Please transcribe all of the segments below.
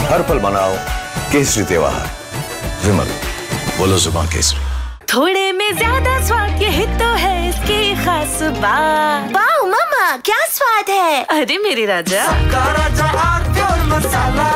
हर पल मनाओ केसरी त्योहार। विमल, बोलो जुबान केसरी। थोड़े में ज्यादा स्वाद, यही तो है इसकी खास बात। वाओ मामा, क्या स्वाद है। अरे मेरे राजा, सबका राजा आरती और मसाला।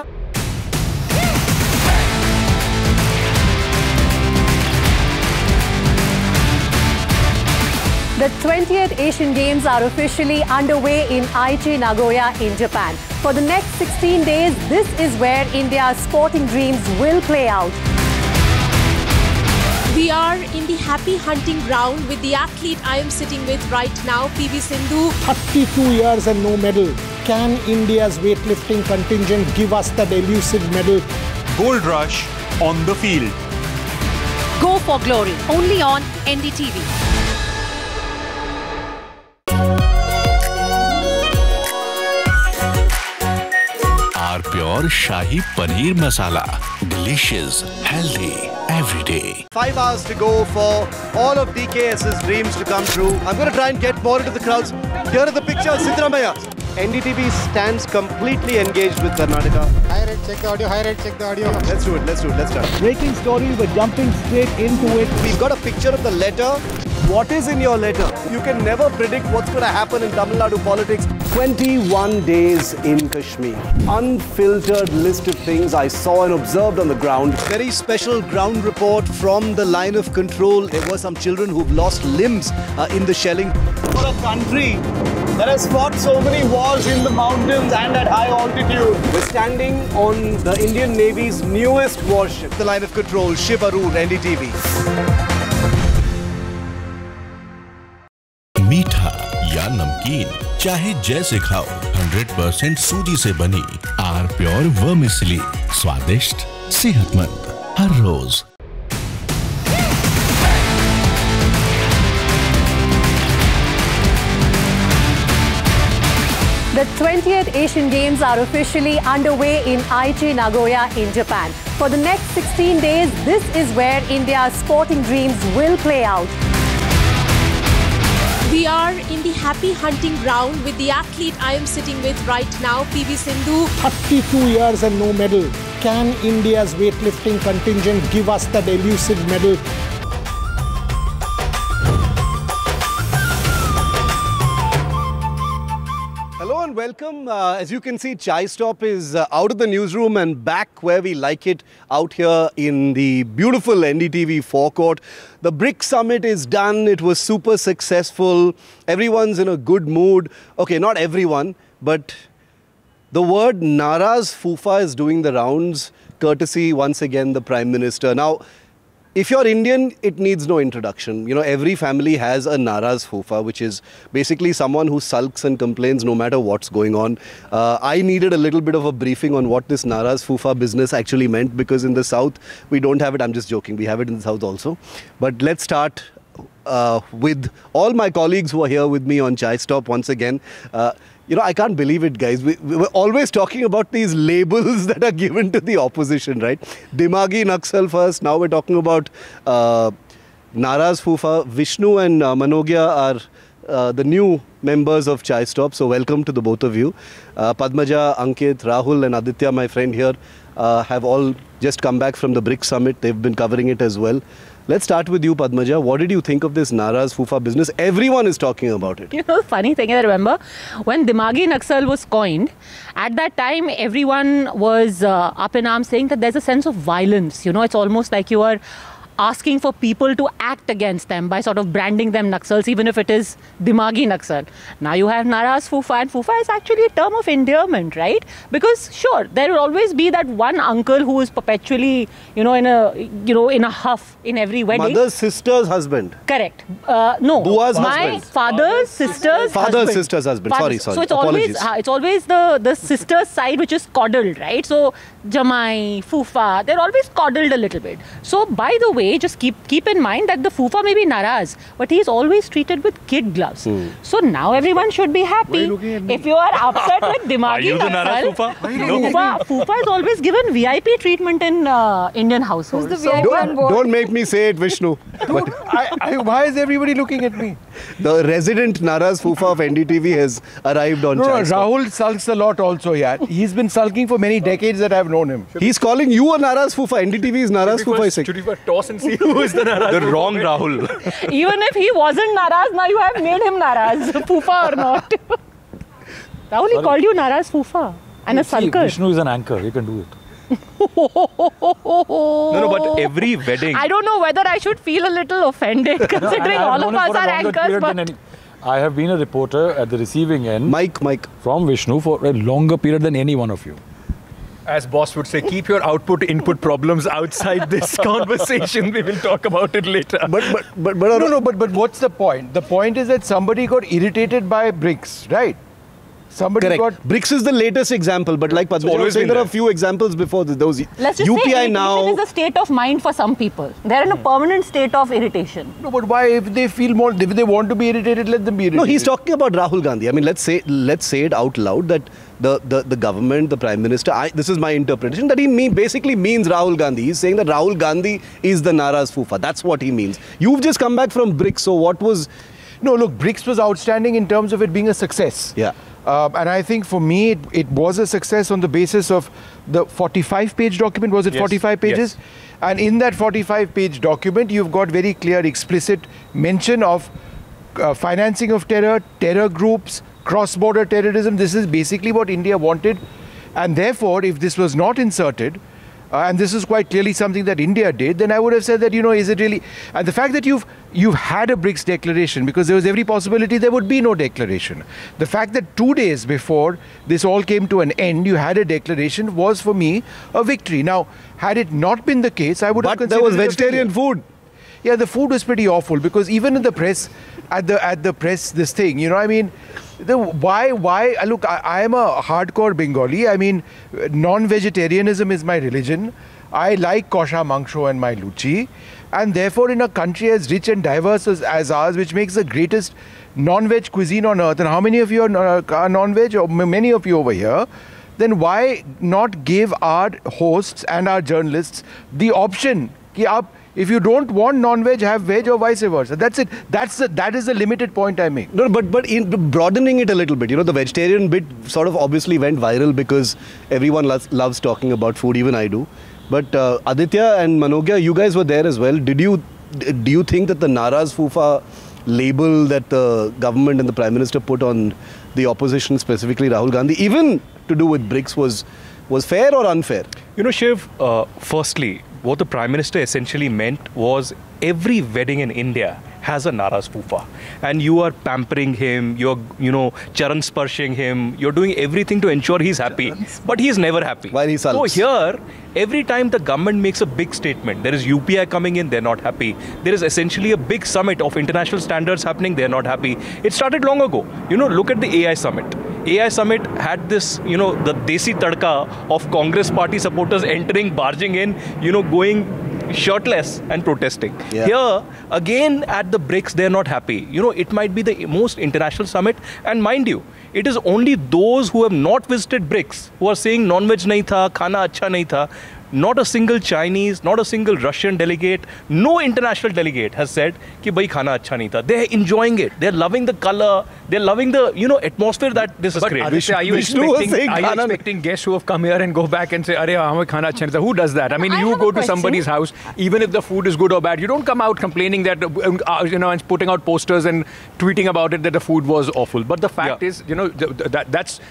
The 20th Asian Games are officially underway in Aichi, Nagoya in Japan. For the next 16 days, this is where India's sporting dreams will play out. We are in the happy hunting ground with the athlete I am sitting with right now, PV Sindhu. 32 years and no medal. Can India's weightlifting contingent give us that elusive medal? Gold rush on the field. Go for glory, only on NDTV. Our pure Shahi Paneer Masala. Delicious, healthy, every day. 5 hours to go for all of DKS's dreams to come true. I'm going to try and get more into the crowds. Here are the pictures, Siddaramaiah. NDTV stands completely engaged with Karnataka. High rate, check the audio. High rate, check the audio. Let's do it. Let's start. Breaking story, we're jumping straight into it. We've got a picture of the letter. What is in your letter? You can never predict what's going to happen in Tamil Nadu politics. 21 days in Kashmir. Unfiltered list of things I saw and observed on the ground. Very special ground report from the line of control. There were some children who've lost limbs in the shelling. For a country that has fought so many wars in the mountains and at high altitude, we're standing on the Indian Navy's newest warship. The line of control, Shiv Arur, NDTV. मीठा या नमकीन, चाहे जैसे खाओ, 100% सूजी से बनी are pure vermicelli. स्वादिष्ट, सेहतमंद, हर रोज। The 20th Asian Games are officially underway in Aichi, Nagoya in Japan. For the next 16 days, this is where India's sporting dreams will play out. We are in the happy hunting ground with the athlete I am sitting with right now, PV Sindhu. 32 years and no medal. Can India's weightlifting contingent give us that elusive medal? Hello and welcome. As you can see, Chai Stop is out of the newsroom and back where we like it, out here in the beautiful NDTV forecourt. The BRICS Summit is done. It was super successful. Everyone's in a good mood. Okay, not everyone, but the word Naraz Fufa is doing the rounds, courtesy once again the Prime Minister. Now, if you're Indian, it needs no introduction. You know, every family has a Naraz Fufa, which is basically someone who sulks and complains no matter what's going on. I needed a little bit of a briefing on what this Naraz Fufa business actually meant, because in the South, we don't have it. I'm just joking. We have it in the South also. But let's start with all my colleagues who are here with me on Chai Stop once again. You know, I can't believe it, guys. We were always talking about these labels that are given to the opposition, right? Dimagi Naxal first. Now we're talking about Naraz Fufa. Vishnu and Manogia are the new members of Chai Stop. So welcome to the both of you. Padmaja, Ankit, Rahul and Aditya, my friend here, have all just come back from the BRICS Summit. They've been covering it as well. Let's start with you, Padmaja. What did you think of this Naraz Fufa business? Everyone is talking about it. You know, funny thing, I remember when Dimagi Naxal was coined, at that time everyone was up in arms saying that there's a sense of violence. You know, it's almost like you are asking for people to act against them by sort of branding them Naxals, even if it is Dimagi Naxal. Now you have Naraz Fufa, and Fufa is actually a term of endearment, right? Because sure, there will always be that one uncle who is perpetually, in a huff in every wedding. Mother's sister's husband. Correct. No. Bua's my husband. Father's sister's Father's sister's husband. Sorry. So it's always the sister's side which is coddled, right? So Jamai, Fufa, they're always coddled a little bit. So by the way, just keep in mind that the Fufa may be Naraz, but he's always treated with kid gloves. So now everyone should be happy. If you are upset with Dimagi Naxal, Fufa is always given VIP treatment in Indian households. Don't make me say it, Vishnu. Dude, why is everybody looking at me? The resident Naraz Fufa of NDTV has arrived on Chai Stop. Rahul sulks a lot also, yeah. He's been sulking for many decades that I've known him. He's calling you a Naraz Fufa. NDTV is Naraz Fufa. Should we first toss and see who is the Naraz? The wrong Rahul. Even if he wasn't Naraz, now you have made him Naraz, Fufa or not. Rahul, he called you Naraz Fufa and a sulker. Vishnu is an anchor, he can do it. No, but every wedding... I don't know whether I should feel a little offended considering all of us are anchors. But I have been a reporter at the receiving end. Mike. From Vishnu for a longer period than any one of you. As boss would say, keep your output-input problems outside this conversation. We will talk about it later. But what's the point? The point is that somebody got irritated by BRICS, right? Correct. BRICS is the latest example, but like Padma was saying, there are a few examples before those. Let's just UPI say now is a state of mind for some people. They're in a permanent state of irritation. No, but why? If they feel more, if they want to be irritated, let them be irritated. No, he's talking about Rahul Gandhi. I mean, let's say it out loud that the government, the Prime Minister, this is my interpretation, that he basically means Rahul Gandhi. He's saying that Rahul Gandhi is the Naraz Fufa. That's what he means. You've just come back from BRICS, so what was... No, look, BRICS was outstanding in terms of it being a success. Yeah. And I think for me, it was a success on the basis of the 45-page document. Was it 45 pages? Yes. And in that 45-page document, you've got very clear, explicit mention of financing of terror, terror groups, cross-border terrorism. This is basically what India wanted. And therefore, if this was not inserted, and this is quite clearly something that India did, then I would have said that, is it really... And the fact that you've had a BRICS declaration, because there was every possibility there would be no declaration. The fact that 2 days before this all came to an end, you had a declaration was, for me, a victory. Now, had it not been the case, I would have considered... But there was vegetarian food. Yeah, the food was pretty awful, because even in the press, at the press, this thing, why, look, I am a hardcore Bengali. I mean, non-vegetarianism is my religion. I like kosha mangsho and my luchi. And therefore, in a country as rich and diverse as ours, which makes the greatest non-veg cuisine on earth, and how many of you are non-veg, or many of you over here, then why not give our hosts and our journalists the option ki if you don't want non-veg, have veg, or vice versa. That's it. That is the limited point I make. No, but in broadening it a little bit, the vegetarian bit sort of obviously went viral because everyone loves talking about food, even I do. But Aditya and Manogya, you guys were there as well. Do you think that the Naraz Fufa label that the government and the Prime Minister put on the opposition, specifically Rahul Gandhi, even to do with BRICS, was fair or unfair? Shiv, firstly, what the Prime Minister essentially meant was every wedding in India has a Naraz Fufa. And you are pampering him, you're, charan sparshing him, you're doing everything to ensure he's happy. But he's never happy. While he sulks. So here, every time the government makes a big statement, there is UPI coming in, they're not happy. There is essentially a big summit of international standards happening, they're not happy. It started long ago. Look at the AI summit. AI summit had this, the desi tadka of Congress party supporters entering, barging in, going shirtless and protesting. Yeah. Here, again at the BRICS, they're not happy. It might be the most international summit. And mind you, it is only those who have not visited BRICS who are saying non-veg nahi tha, khana acha nahi tha. Not a single Chinese, not a single Russian delegate, no international delegate has said कि भाई खाना अच्छा नहीं था. They're enjoying it. They're loving the color. They're loving the atmosphere that this is creating. Aditya, are you expecting guests who have come here and go back and say, "Arey, hame khana अच्छा नहीं था"? Who does that? I mean, you go to somebody's house, even if the food is good or bad, you don't come out complaining that and putting out posters and tweeting about it that the food was awful. But the fact is, that's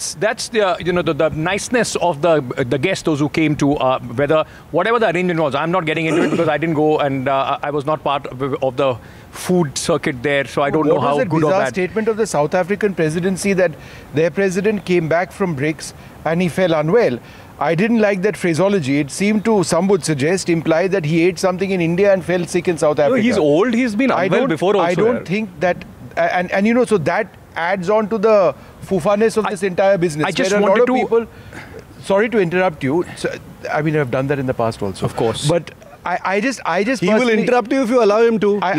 the niceness of the guests, those who came to. Whatever the arrangement was, I'm not getting into it because I didn't go and I was not part of the food circuit there, so I don't know how good or bad. What was the bizarre statement of the South African presidency that their president came back from BRICS and he fell unwell? I didn't like that phraseology. It seemed to, some would suggest, imply that he ate something in India and fell sick in South Africa. No, he's old. He's been unwell before also. I don't think that, so that adds on to the foofaness of this entire business. I just wanted to... people, sorry to interrupt you. I mean, I've done that in the past also. Of course. But I just he will interrupt you if you allow him to.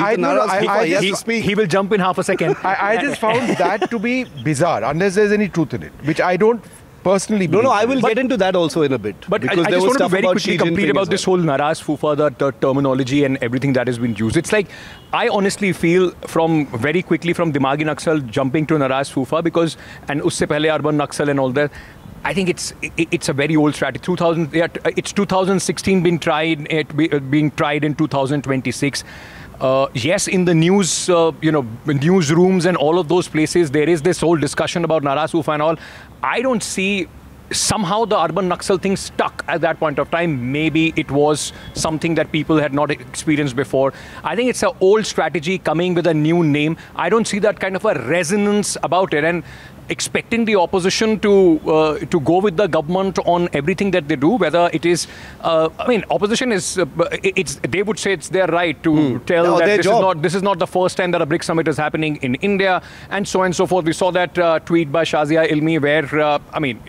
He will jump in half a second. I just found that to be bizarre, unless there's any truth in it, which I don't personally believe. No, I will get into that also in a bit. But I just want to very quickly complete about this whole Naraz Fufa, the terminology and everything that has been used. It's like, I honestly feel very quickly from Dimagi Naxal jumping to Naraz Fufa because, and usse pehle urban Naxal and all that, I think it's a very old strategy. It's 2016 being tried in 2026. Yes, in the news, newsrooms and all of those places, there is this whole discussion about Naraz Fufa and all. I don't see somehow the urban Naxal thing stuck at that point of time. Maybe it was something that people had not experienced before. I think it's an old strategy coming with a new name. I don't see that kind of a resonance about it. And expecting the opposition to go with the government on everything that they do, whether it is, opposition is, they would say it's their right to tell that this is not the first time that a BRICS summit is happening in India, and so on and so forth. We saw that tweet by Shazia Ilmi where,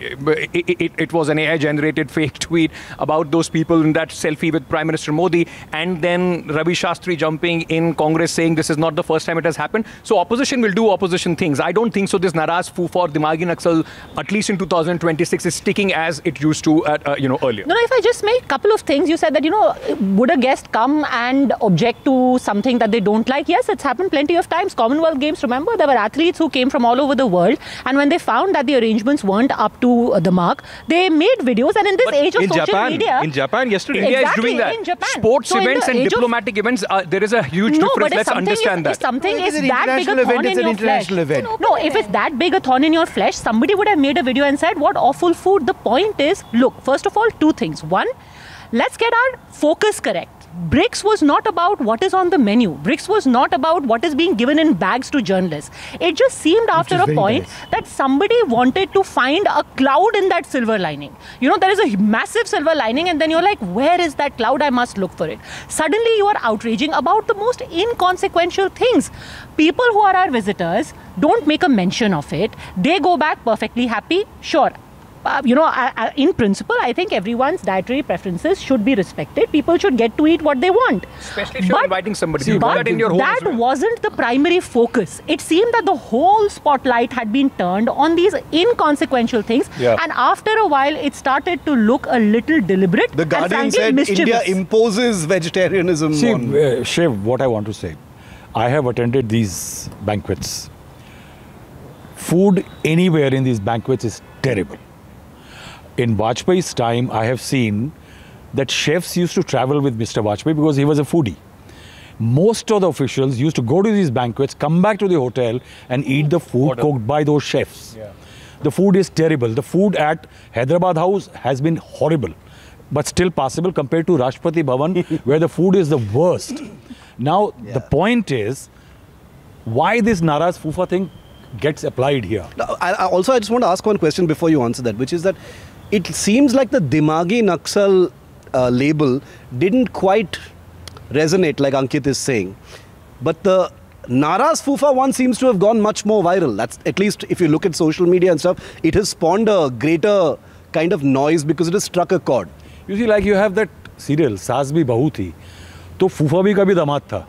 it was an AI-generated fake tweet about those people in that selfie with Prime Minister Modi, and then Ravi Shastri jumping in Congress saying this is not the first time it has happened. So opposition will do opposition things. I don't think so this Naraz Fufa for Dimagi Naxal, at least in 2026, is sticking as it used to earlier. No, if I just make a couple of things, you said that, would a guest come and object to something that they don't like? Yes, it's happened plenty of times. Commonwealth Games, remember, there were athletes who came from all over the world, and when they found that the arrangements weren't up to the mark, they made videos, and in this age of social media... In Japan, yesterday, India is doing that. In Japan. Sports events and diplomatic events, there is a huge difference. Let's understand that. If something is that big a thorn in your flesh... No, if it's that big a thorn in your flesh, somebody would have made a video and said, what awful food. The point is, look, first of all, two things. One, let's get our focus correct. BRICS was not about what is on the menu. BRICS was not about what is being given in bags to journalists. It just seemed after a point that somebody wanted to find a cloud in that silver lining. There is a massive silver lining, and then you're like, where is that cloud? I must look for it. Suddenly you are outraging about the most inconsequential things. People who are our visitors don't make a mention of it. They go back perfectly happy. Sure. In principle, I think everyone's dietary preferences should be respected. People should get to eat what they want. Especially if you're inviting somebody. But that wasn't the primary focus. It seemed that the whole spotlight had been turned on these inconsequential things. Yeah. And after a while, it started to look a little deliberate. The Guardian said India imposes vegetarianism. See, Shiv, what I want to say. I have attended these banquets. Food anywhere in these banquets is terrible. In Vajpayee's time, I have seen that chefs used to travel with Mr. Vajpayee because he was a foodie. Most of the officials used to go to these banquets, come back to the hotel and eat the food cooked by those chefs. Yeah. The food is terrible. The food at Hyderabad House has been horrible, but still passable compared to Rashtrapati Bhavan, where the food is the worst. Now, the point is, why this Naraz Fufa thing gets applied here? I just want to ask one question before you answer that, which is that it seems like the Dimagi Naxal label didn't quite resonate, like Ankit is saying. But the Naraz Fufa one seems to have gone much more viral. That's, at least if you look at social media and stuff, it has spawned a greater kind of noise because it has struck a chord. You see, like you have that serial, Saas Bhi Bahu Thi, to Fufa bhi kabhi damad tha.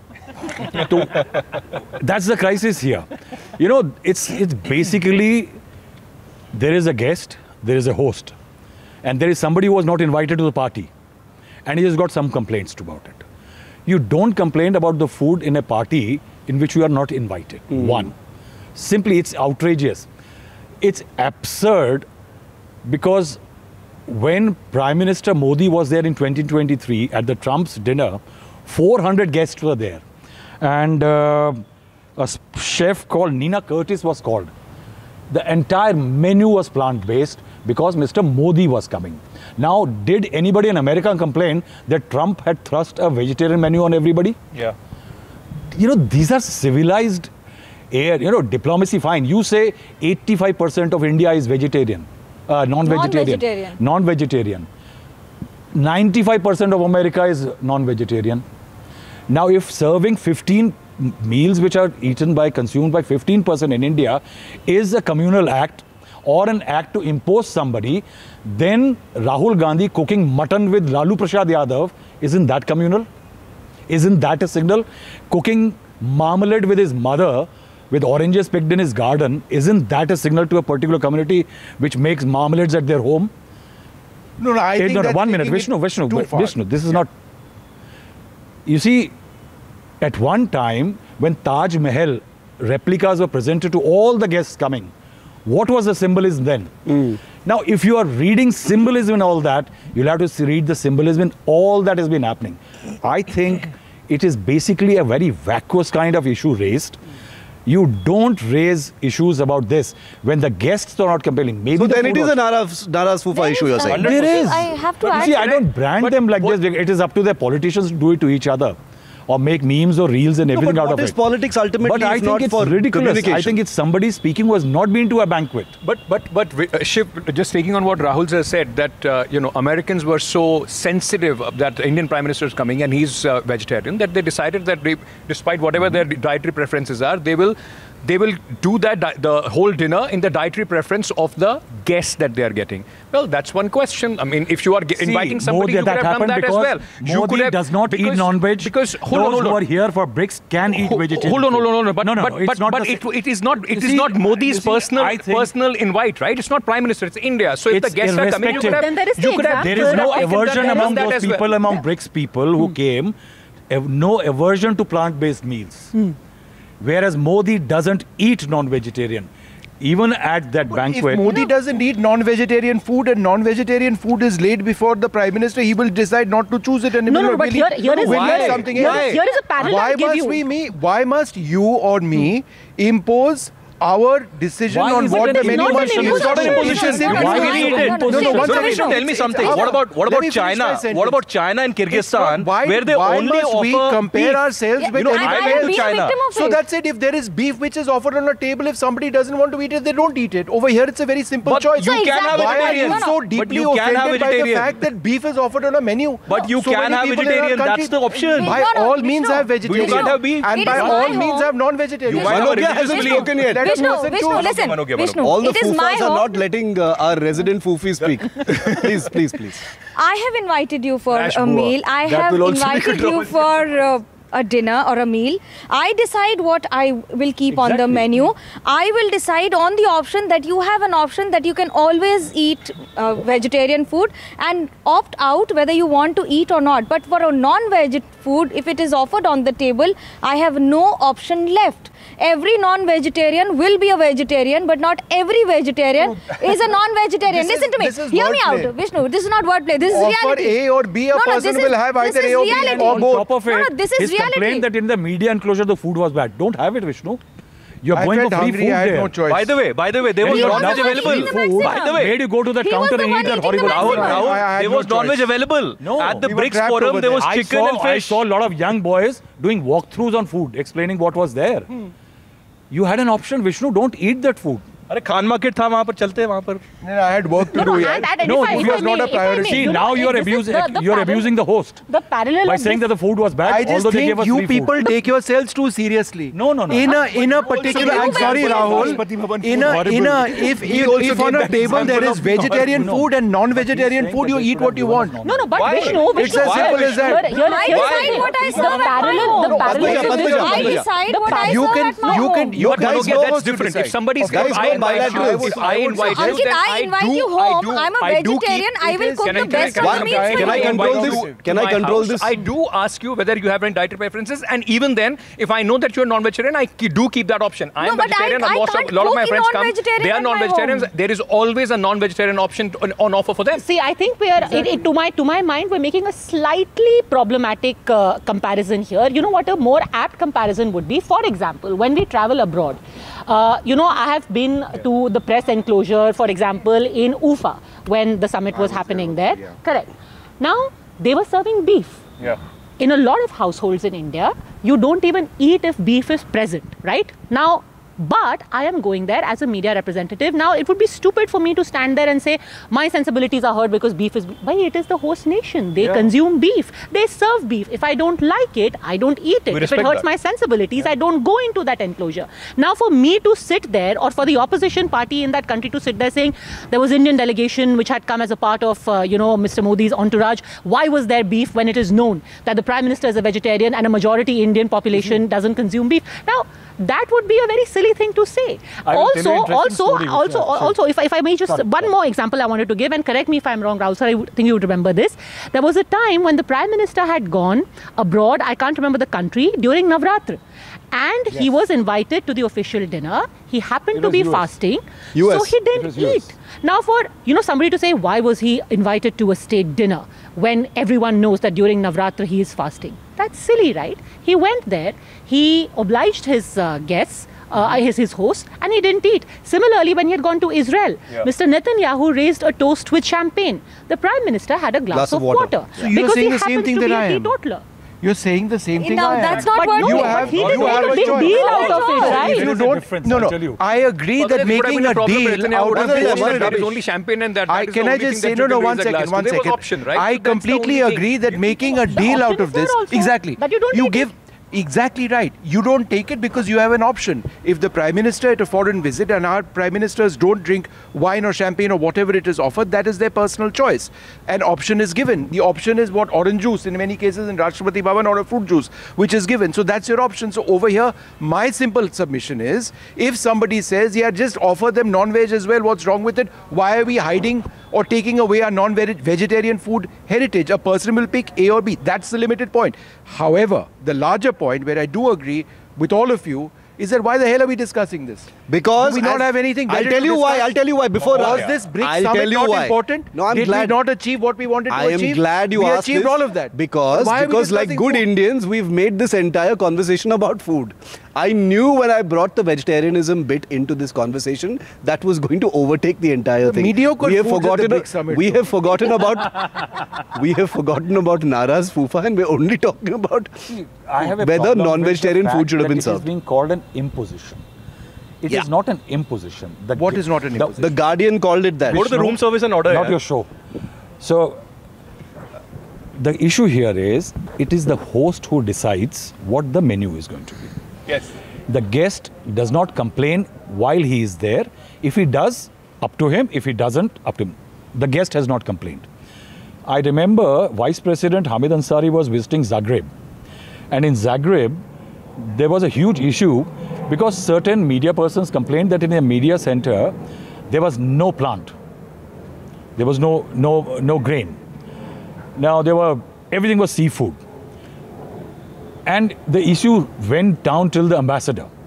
That's the crisis here. It's basically, there is a guest, there is a host, and there is somebody who was not invited to the party, and he has got some complaints about it. You don't complain about the food in a party in which you are not invited. One, simply it's outrageous. It's absurd because when Prime Minister Modi was there in 2023 at the Trump's dinner, 400 guests were there. And a chef called Nina Curtis was called. The entire menu was plant-based because Mr. Modi was coming. Now, did anybody in America complain that Trump had thrust a vegetarian menu on everybody? Yeah. These are civilized air, diplomacy, fine. You say 85% of India is vegetarian, non-vegetarian. Non-vegetarian. 95% of America is non-vegetarian. Now, if serving 15 meals which are consumed by 15% in India is a communal act or an act to impose somebody, then Rahul Gandhi cooking mutton with Lalu Prasad Yadav, isn't that communal? Isn't that a signal? Cooking marmalade with his mother with oranges picked in his garden, isn't that a signal to a particular community which makes marmalades at their home? No, I think that's 1 minute, Vishnu, this is not... You see, at one time, when Taj Mahal replicas were presented to all the guests coming, what was the symbolism then? Now, if you are reading symbolism and all that, you'll have to read the symbolism in all that has been happening. I think it is basically a very vacuous kind of issue raised. You don't raise issues about this when the guests are not compelling. Maybe so then it is a Naraz Fufa issue, you're saying? There is. I have to add. See, I don't brand them like this. It is up to the politicians to do it to each other, or make memes or reels and everything out of it. What is politics ultimately? But I think it's ridiculous. I think it's somebody speaking who has not been to a banquet. But Shiv, just taking on what Rahul has said, that Americans were so sensitive that the Indian Prime Minister is coming and he's vegetarian, that they decided that despite whatever their dietary preferences are, they will do the whole dinner in the dietary preference of the guests that they are getting. Well, that's one question. I mean, if you are inviting somebody, you could have done that as well. Modi does not eat non-veg. Because those who are here for BRICS can eat vegetarian. Hold on. But it is not Modi's personal invite, right? It's not Prime Minister. It's India. So if the guests are coming, you could have. There is no aversion among those people, among BRICS people who came. No aversion to plant-based meals. Whereas Modi doesn't eat non-vegetarian. Even at that banquet... If Modi doesn't eat non-vegetarian food and non-vegetarian food is laid before the Prime Minister, he will decide not to choose it and he will but here is something else. Here is a parallel I give you. Why must you or me impose our decision on what the menu must be? It's not an imposition. Why will we eat it? Tell me something. What about China? What about China and Kyrgyzstan, where they only offer we compare ourselves with anybody China? So that's it. If there is beef which is offered on a table, if somebody doesn't want to eat it, they don't eat it. Over here, it's a very simple choice. You can have vegetarian. Why are you so deeply offended by the fact that beef is offered on a menu? But you can have vegetarian. That's the option. By all means, have vegetarian. You can't have beef. And by all means, have non-vegetarian. Manogya hasn't spoken yet. Vishnu, listen. Vishnu, all the Fufas are not letting our resident Fufi speak. Please. I have invited you for a meal. I have invited you for a dinner or a meal. I decide what I will keep on the menu. I will decide on the option that you have an option that you can always eat vegetarian food and opt out whether you want to eat or not. But for a non-veg food, if it is offered on the table, I have no option left. Every non-vegetarian will be a vegetarian, but not every vegetarian is a non-vegetarian. Listen to me. Hear me out, Vishnu. This is not wordplay. This is reality. For A or B, a person will have either A or B or both. On top of it, this is reality. Complained that in the media enclosure the food was bad. Don't have it, Vishnu. You're going for free food there. No choice. By the way, there was non-veg available. By the way, where do you go to the counter and eat that horrible food? There was non-veg available. At the BRICS forum, there was chicken and fish. I saw a lot of young boys doing walkthroughs on food, explaining what was there. You had an option, Vishnu. Don't eat that food. अरे Khan market था वहाँ पर चलते वहाँ पर. I had work to do. No, it was not a priority. See, now you're abusing the host. The parallel by saying that the food was bad. I just think you people take yourselves too seriously. No. In a particular, I'm sorry, Rahul. If on a table there is vegetarian food and non-vegetarian food, you eat what you want. No, but Vishnu, it's as simple as that. I decide what I serve at my home. I decide what I serve at my home. You guys know that's different. If somebody's if I invite you, Ankit, I invite you home. I'm a vegetarian. I will cook the best of the meals for you. Can I control this? I do ask you whether you have any dietary preferences, and even then, if I know that you're non-vegetarian, I do keep that option. I am vegetarian. A lot of my friends come. They are non-vegetarians. There is always a non-vegetarian option on offer for them. See, I think we are, to my mind, we're making a slightly problematic comparison here. You know what a more apt comparison would be? For example, when we travel abroad, I have been to the press enclosure, for example, in Ufa, when the summit was happening there. Yeah. Correct. Now, they were serving beef. Yeah. In a lot of households in India, you don't even eat if beef is present, right? Now, but I am going there as a media representative. Now, it would be stupid for me to stand there and say, my sensibilities are hurt because beef is... Why? It is the host nation. They consume beef. They serve beef. If I don't like it, I don't eat it. If it hurts my sensibilities, I don't go into that enclosure. Now, for me to sit there, or for the opposition party in that country to sit there saying, there was Indian delegation which had come as a part of, Mr. Modi's entourage. Why was there beef when it is known that the Prime Minister is a vegetarian and a majority Indian population doesn't consume beef? Now, that would be a very silly thing to say. Also, if I may just, one more example I wanted to give, and correct me if I'm wrong, Rahul sir, I think you would remember this. There was a time when the Prime Minister had gone abroad, I can't remember the country, during Navratra. And he was invited to the official dinner. He happened to be fasting, so he didn't eat. Now for, somebody to say, why was he invited to a state dinner when everyone knows that during Navratra he is fasting? That's silly, right? He went there, he obliged his guests, his host, and he didn't eat. Similarly, when he had gone to Israel, Mr. Netanyahu raised a toast with champagne. The Prime Minister had a glass of water. So you're saying the same thing that I am. You're saying the same thing. No, that's not what he didn't make a big deal out of it, right? If you don't, no. I agree that making a deal out of that is only champagne and that. Can I just say, no, 1 second. I completely agree that making a deal out of this, exactly. You give. Exactly right. You don't take it because you have an option. If the Prime Minister at a foreign visit, and our Prime Ministers don't drink wine or champagne or whatever it is offered, that is their personal choice. An option is given. The option is what? Orange juice, in many cases in Rashtrapati Bhavan, or a fruit juice, which is given. So that's your option. So over here, my simple submission is, if somebody says, yeah, just offer them non-veg as well, what's wrong with it? Why are we hiding or taking away our non-vegetarian food heritage? A person will pick A or B. That's the limited point. However, the larger point where I do agree with all of you is that why the hell are we discussing this? Because do we not have anything better I'll tell you why. I'll tell you why. Before was this BRICS summit not important? No, I'm Did glad. we not achieve what we wanted to achieve? I am glad you asked We achieved this all of that. Because like good Indians, we've made this entire conversation about food. I knew when I brought the vegetarianism bit into this conversation that was going to overtake the entire thing. Mediocre we have foods forgotten at the BRICS summit. We have forgotten about Nara's Fufa, and we're only talking about whether non-vegetarian food should have been served. It is being called an imposition. It is not an imposition. What is not an imposition? The Guardian called it that. Go to the room service and order. Not your show. So, the issue here is, it is the host who decides what the menu is going to be. Yes. The guest does not complain while he is there. If he does, up to him. If he doesn't, up to him. The guest has not complained. I remember Vice President Hamid Ansari was visiting Zagreb. And in Zagreb, there was a huge issue because certain media persons complained that in a media center, there was no plant. There was no grain. Now everything was seafood. And the issue went down till the ambassador.